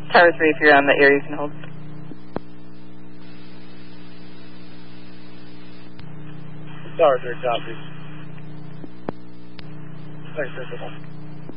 Tower 3, if you're on the air, you can hold. Tower 3, copy. Thanks, Principal.